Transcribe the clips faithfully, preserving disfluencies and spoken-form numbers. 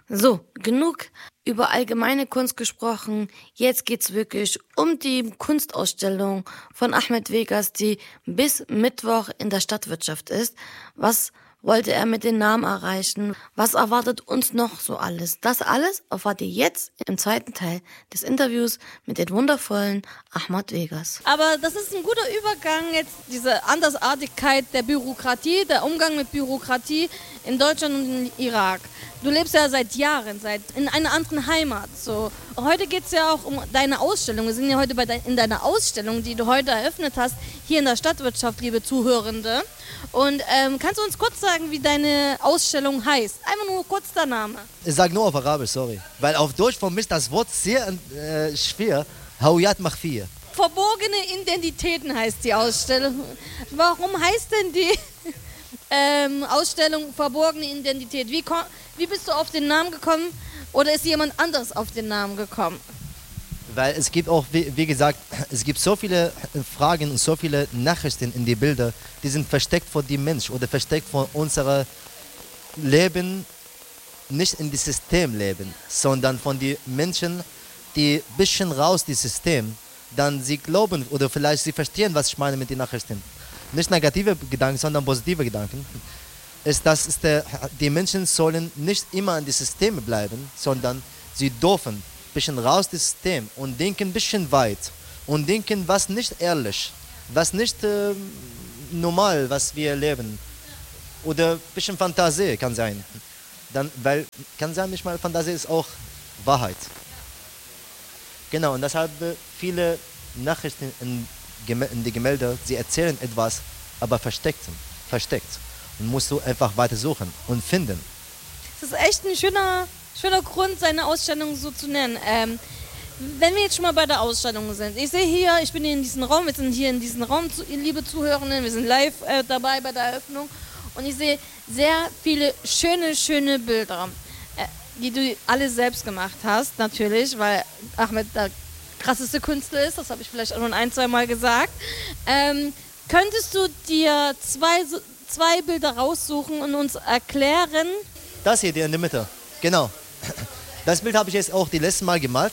So, genug über allgemeine Kunst gesprochen. Jetzt geht's wirklich um die Kunstausstellung von Ahmed Vegas, die bis Mittwoch in der Stadtwirtschaft ist. Was wollte er mit den Namen erreichen? Was erwartet uns noch so alles? Das alles erfahrt ihr jetzt im zweiten Teil des Interviews mit dem wundervollen Ahmed Vegas. Aber das ist ein guter Übergang, jetzt diese Andersartigkeit der Bürokratie, der Umgang mit Bürokratie in Deutschland und im Irak. Du lebst ja seit Jahren, seit in einer anderen Heimat. So. Heute geht es ja auch um deine Ausstellung. Wir sind ja heute bei de- in deiner Ausstellung, die du heute eröffnet hast, hier in der Stadtwirtschaft, liebe Zuhörende. Und ähm, kannst du uns kurz sagen, wie deine Ausstellung heißt? Einfach nur kurz der Name. Ich sage nur auf Arabisch, sorry. Weil auf Deutsch für mich das Wort sehr äh, schwer. Hawiyat Makhfiya. Verborgene Identitäten heißt die Ausstellung. Warum heißt denn die ähm, Ausstellung Verborgene Identität? Wie, ko- wie bist du auf den Namen gekommen? Oder ist jemand anderes auf den Namen gekommen? Weil es gibt auch, wie, wie gesagt, es gibt so viele Fragen und so viele Nachrichten in die Bilder, die sind versteckt vor dem Mensch oder versteckt vor unserem Leben, nicht in das System leben, sondern von den Menschen, die ein bisschen raus das System, dann sie glauben oder vielleicht sie verstehen, was ich meine mit den Nachrichten. Nicht negative Gedanken, sondern positive Gedanken. Ist, dass ist der, die Menschen sollen nicht immer in die Systeme bleiben, sondern sie dürfen ein bisschen raus das System und denken ein bisschen weit und denken, was nicht ehrlich, was nicht äh, normal, was wir leben. Oder ein bisschen Fantasie kann sein. Dann, weil kann sein, nicht mal Fantasie ist auch Wahrheit. Genau, und deshalb viele Nachrichten in, in die Gemälde, sie erzählen etwas, aber versteckt, versteckt. Und musst du einfach weiter suchen und finden. Das ist echt ein schöner, schöner Grund, seine Ausstellung so zu nennen. Ähm, wenn wir jetzt schon mal bei der Ausstellung sind. Ich sehe hier, ich bin hier in diesem Raum, wir sind hier in diesem Raum, liebe Zuhörenden, wir sind live äh, dabei bei der Eröffnung. Und ich sehe sehr viele schöne, schöne Bilder, äh, die du alle selbst gemacht hast, natürlich, weil Ahmed der krasseste Künstler ist, das habe ich vielleicht auch schon ein, zwei Mal gesagt. Ähm, könntest du dir zwei, zwei Bilder raussuchen und uns erklären? Das hier, der in der Mitte, genau. Das Bild habe ich jetzt auch die letzte Mal gemalt.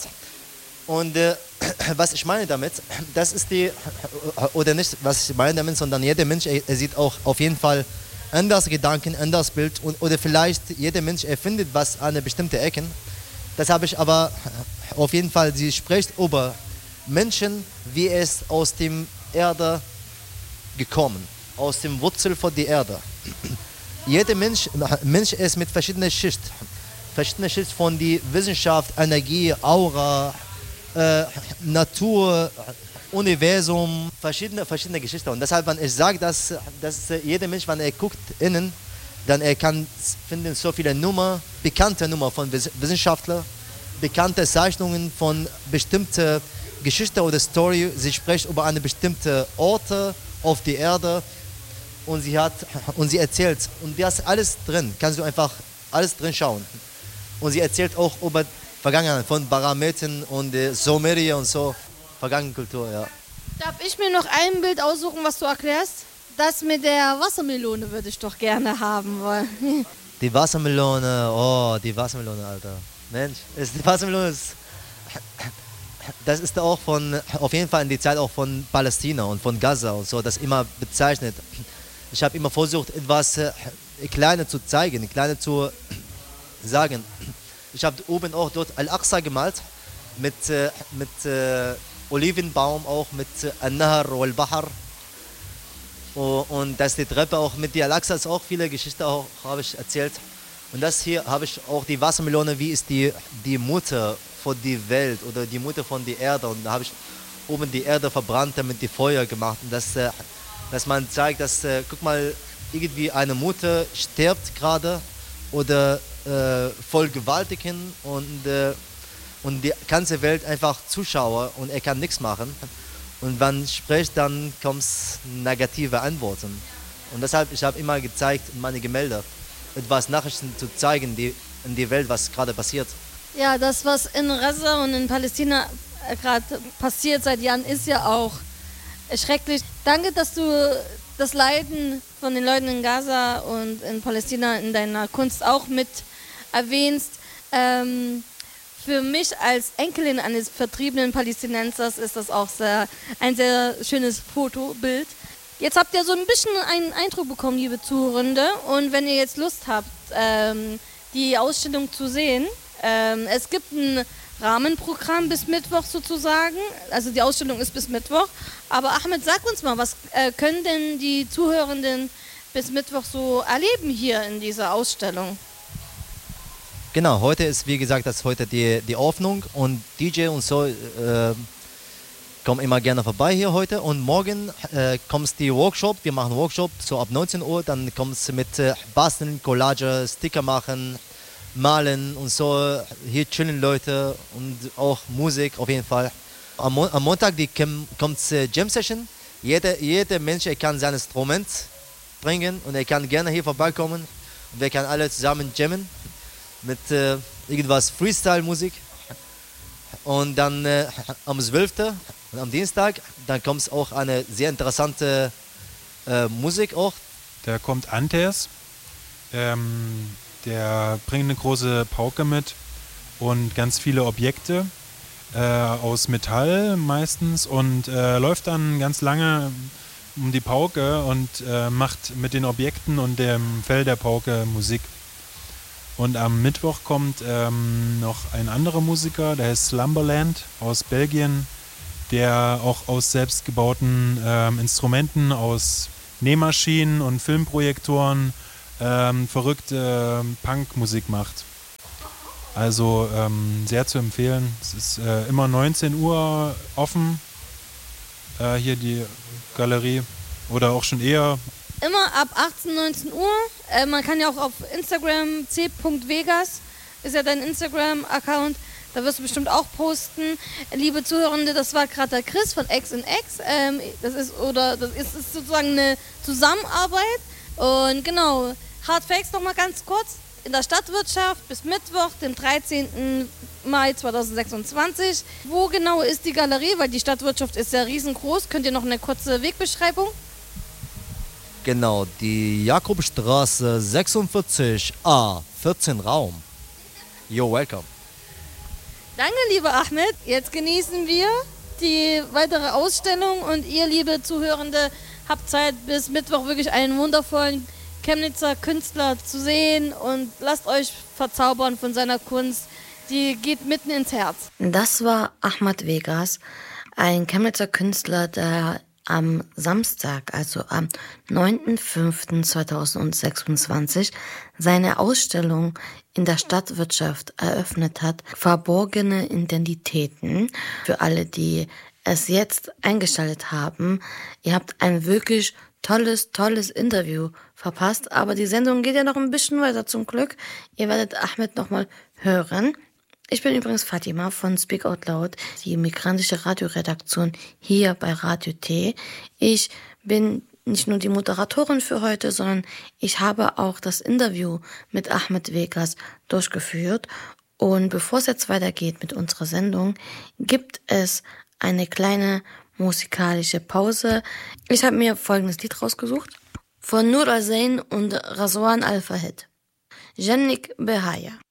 Und äh, was ich meine damit, das ist die, oder nicht, was ich meine damit, sondern jeder Mensch, er, er sieht auch auf jeden Fall anders Gedanken, anders Bild und, oder vielleicht jeder Mensch erfindet was an einer bestimmten Ecke. Das habe ich aber auf jeden Fall, sie spricht über Menschen, wie es aus dem Erde gekommen, aus dem Wurzel von der Erde. Jeder Mensch, Mensch ist mit verschiedenen Schichten, verschiedene Schichten von der Wissenschaft, Energie, Aura, äh, Natur, Universum, verschiedene, verschiedene Geschichten. Und deshalb, wenn ich sage, dass, dass jeder Mensch, wenn er guckt innen, dann er kann finden so viele Nummer, bekannte Nummer von Wissenschaftlern, bekannte Zeichnungen von bestimmten Geschichten oder Story. Sie spricht über eine bestimmte Orte auf der Erde und sie hat und sie erzählt und da ist alles drin. Kannst du einfach alles drin schauen. Und sie erzählt auch über Vergangenheit von Barameten und äh, Sumeria und so. Vergangene Kultur, ja. Darf ich mir noch ein Bild aussuchen, was du erklärst? Das mit der Wassermelone würde ich doch gerne haben wollen. Die Wassermelone, oh, die Wassermelone, Alter. Mensch, ist, die Wassermelone ist, das ist auch von, auf jeden Fall in die Zeit auch von Palästina und von Gaza und so, das immer bezeichnet. Ich habe immer versucht, etwas äh, Kleines zu zeigen, Kleines zu sagen. Ich habe oben auch dort Al-Aqsa gemalt, mit, äh, mit äh, Olivenbaum, auch mit äh, An-Nahar wal-Bahar. Und dass die Treppe auch mit der Al-Aqsa ist auch viele Geschichten auch habe ich erzählt. Und das hier habe ich auch die Wassermelone, wie ist die, die Mutter von der Welt oder die Mutter von der Erde. Und da habe ich oben die Erde verbrannt, damit die Feuer gemacht. Und das, äh, dass man zeigt, dass, äh, guck mal, irgendwie eine Mutter stirbt gerade oder äh, voll gewaltigen und, äh, und die ganze Welt einfach Zuschauer und er kann nichts machen. Und wenn man spricht, dann kommen negative Antworten. Und deshalb, ich habe immer gezeigt in meine Gemälde, etwas Nachrichten zu zeigen, die in der Welt, was gerade passiert. Ja, das, was in Gaza und in Palästina gerade passiert seit Jahren, ist ja auch schrecklich. Danke, dass du das Leiden von den Leuten in Gaza und in Palästina in deiner Kunst auch mit erwähnst. Ähm, für mich als Enkelin eines vertriebenen Palästinensers ist das auch sehr, ein sehr schönes Fotobild. Jetzt habt ihr so ein bisschen einen Eindruck bekommen, liebe Zuhörende. Und wenn ihr jetzt Lust habt, ähm, die Ausstellung zu sehen, ähm, es gibt ein Rahmenprogramm bis Mittwoch sozusagen. Also die Ausstellung ist bis Mittwoch. Aber Ahmed, sag uns mal, was äh, können denn die Zuhörenden bis Mittwoch so erleben hier in dieser Ausstellung? Genau, heute ist, wie gesagt, das ist heute die, die Öffnung und D J und so äh, kommen immer gerne vorbei hier heute. Und morgen äh, kommt die Workshop, wir machen Workshop so ab neunzehn Uhr, dann kommt es mit äh, Basteln, Collage, Sticker machen, Malen und so. Hier chillen Leute und auch Musik auf jeden Fall. Am, Mo am Montag die kommt äh, Jam Session. Jeder, jeder Mensch er kann sein Instrument bringen und er kann gerne hier vorbeikommen. Und wir können alle zusammen jammen mit äh, irgendwas Freestyle-Musik. Und dann äh, am zwölften und am Dienstag, dann kommt es auch eine sehr interessante äh, Musik auch. Da kommt Antes, ähm, der bringt eine große Pauke mit und ganz viele Objekte äh, aus Metall meistens und äh, läuft dann ganz lange um die Pauke und äh, macht mit den Objekten und dem Fell der Pauke Musik. Und am Mittwoch kommt ähm, noch ein anderer Musiker, der heißt Slumberland aus Belgien, der auch aus selbstgebauten ähm, Instrumenten, aus Nähmaschinen und Filmprojektoren ähm, verrückte ähm, Punkmusik macht. Also ähm, sehr zu empfehlen. Es ist äh, immer neunzehn Uhr offen, äh, hier die Galerie, oder auch schon eher. Immer ab achtzehn, neunzehn Uhr. Äh, man kann ja auch auf Instagram c punkt vegas, ist ja dein Instagram-Account, da wirst du bestimmt auch posten. Liebe Zuhörende, das war gerade der Chris von X and X. Ähm, das ist oder das ist, ist sozusagen eine Zusammenarbeit. Und genau, Hard Facts nochmal ganz kurz. In der Stadtwirtschaft bis Mittwoch, dem dreizehnten Mai zweitausendsechsundzwanzig. Wo genau ist die Galerie? Weil die Stadtwirtschaft ist ja riesengroß. Könnt ihr noch eine kurze Wegbeschreibung? Genau, die Jakobstraße sechsundvierzig A, vierzehn Raum. You're welcome. Danke, lieber Ahmed. Jetzt genießen wir die weitere Ausstellung und ihr, liebe Zuhörende, habt Zeit bis Mittwoch wirklich einen wundervollen Chemnitzer Künstler zu sehen und lasst euch verzaubern von seiner Kunst. Die geht mitten ins Herz. Das war Ahmed Vegas, ein Chemnitzer Künstler, der am Samstag, also am neunten fünften zweitausendsechsundzwanzig, seine Ausstellung in der Stadtwirtschaft eröffnet hat, Verborgene Identitäten. Für alle, die es jetzt eingeschaltet haben, ihr habt ein wirklich tolles, tolles Interview verpasst, aber die Sendung geht ja noch ein bisschen weiter zum Glück. Ihr werdet Ahmed nochmal hören. Ich bin übrigens Fatima von Speak Out Loud, die migrantische Radioredaktion hier bei Radio T. Ich bin nicht nur die Moderatorin für heute, sondern ich habe auch das Interview mit Ahmed Vegas durchgeführt. Und bevor es jetzt weitergeht mit unserer Sendung, gibt es eine kleine musikalische Pause. Ich habe mir folgendes Lied rausgesucht von Nur Zain und Razwan Al-Fahid. Jannik Behaya.